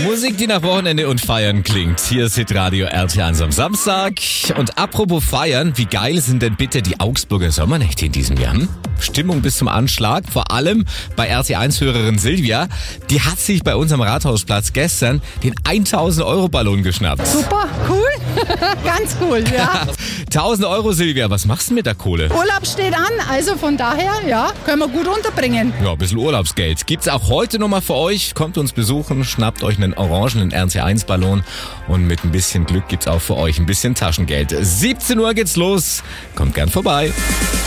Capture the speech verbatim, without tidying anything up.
Musik, die nach Wochenende und Feiern klingt. Hier ist Hitradio R T eins am Samstag. Und apropos Feiern, wie geil sind denn bitte die Augsburger Sommernächte in diesem Jahr? Hm? Stimmung bis zum Anschlag, vor allem bei R T eins-Hörerin Silvia. Die hat sich bei uns am Rathausplatz gestern den tausend Euro Ballon geschnappt. Super, cool, ganz cool, ja. tausend Euro, Silvia, was machst du mit der Kohle? Urlaub steht an, also von daher, ja, können wir gut unterbringen. Ja, ein bisschen Urlaubsgeld. Gibt's auch heute nochmal für euch. Kommt uns besuchen, schnappt euch einen orangenen R T eins Ballon und mit ein bisschen Glück gibt's auch für euch ein bisschen Taschengeld. siebzehn Uhr geht's los. Kommt gern vorbei.